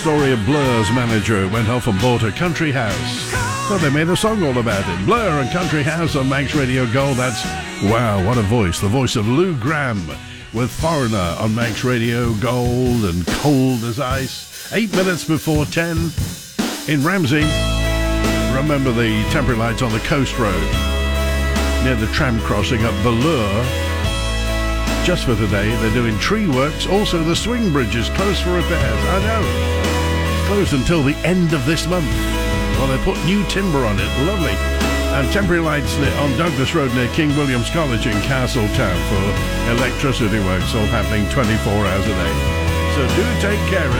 Story of Blur's manager who went off and bought a country house. So they made a song all about it. Blur and Country House on Manx Radio Gold. That's, wow, what a voice. The voice of Lou Gramm with Foreigner on Manx Radio Gold and Cold as Ice. 8 minutes before 10 in Ramsey. Remember the temporary lights on the Coast Road near the tram crossing at Ballure. Just for today, they're doing tree works. Also, the swing bridge is closed for repairs. I know. Closed until the end of this month. Well, they put new timber on it. Lovely. And temporary lights on Douglas Road near King William's College in Castletown for electricity works, all happening 24 hours a day. So do take care.